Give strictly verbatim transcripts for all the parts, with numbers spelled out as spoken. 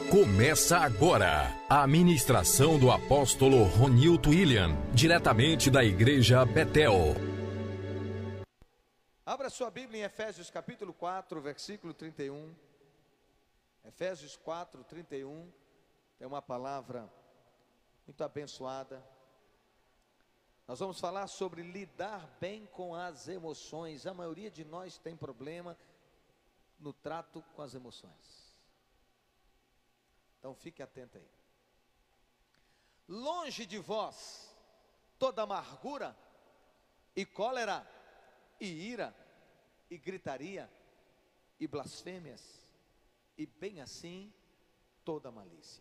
Começa agora a ministração do apóstolo Ronilton William, diretamente da Igreja Betel. Abra sua Bíblia em Efésios capítulo quatro, versículo trinta e um. Efésios quatro, trinta e um. É uma palavra muito abençoada. Nós vamos falar sobre lidar bem com as emoções. A maioria de nós tem problema no trato com as emoções. Então fique atento aí. Longe de vós toda amargura e cólera e ira e gritaria e blasfêmias e bem assim toda malícia.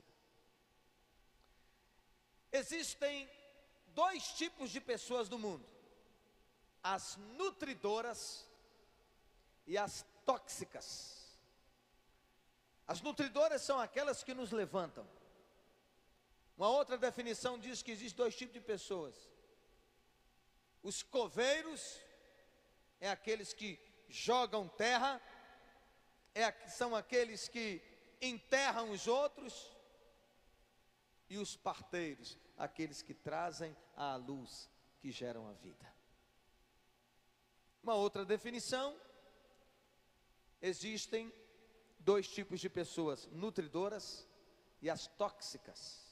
Existem dois tipos de pessoas no mundo: as nutridoras e as tóxicas. As nutridoras são aquelas que nos levantam. Uma outra definição diz que existem dois tipos de pessoas: os coveiros é aqueles que jogam terra, é, são aqueles que enterram os outros, e os parteiros, aqueles que trazem à luz, que geram a vida. Uma outra definição: existem dois tipos de pessoas, nutridoras e as tóxicas.